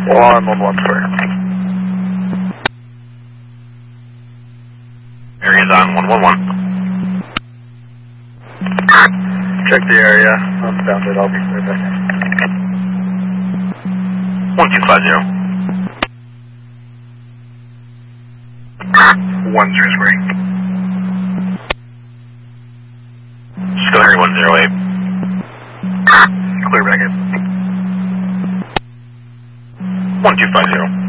113. Area's on 111. Check the area. I'm bounded. I'll be right back. 1250. 103. Schoonary 108. Clear back in. 1250.